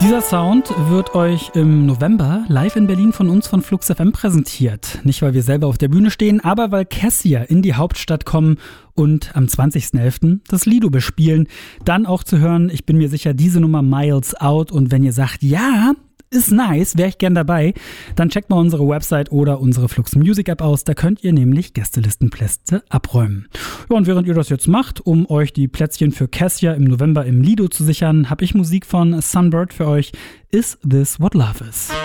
Dieser Sound wird euch im November live in Berlin von uns von Flux FM präsentiert. Nicht, weil wir selber auf der Bühne stehen, aber weil Cassia in die Hauptstadt kommen und am 20.11. das Lido bespielen. Dann auch zu hören, ich bin mir sicher, diese Nummer Miles Out. Und wenn ihr sagt, ja, ist nice, wäre ich gern dabei, dann checkt mal unsere Website oder unsere Flux Music App aus. Da könnt ihr nämlich Gästelistenplätze abräumen. Ja, und während ihr das jetzt macht, um euch die Plätzchen für Cassia im November im Lido zu sichern, habe ich Musik von Sunbird für euch. Is This What Love Is?